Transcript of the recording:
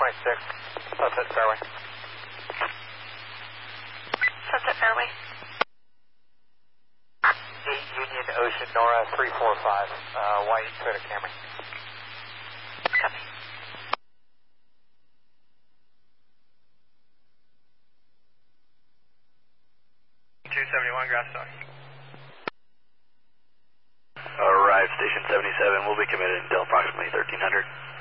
Sunset Fairway. Sunset Fairway. 8 Union Ocean Nora 345, white Toyota Camry. Copy. Grass Valley. Arrived, Station 77, will be committed until approximately 1300.